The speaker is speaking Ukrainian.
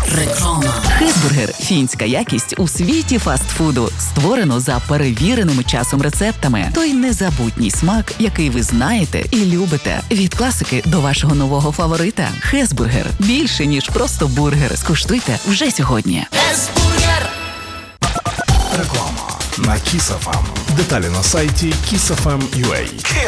Реклама. Хесбургер – фінська якість у світі фастфуду. Створено за перевіреними часом рецептами. Той незабутній смак, який ви знаєте і любите. Від класики до вашого нового фаворита. Хесбургер – більше, ніж просто бургер. Скуштуйте вже сьогодні. Хесбургер. Реклама на Kiss FM. Деталі на сайті kissfm.ua.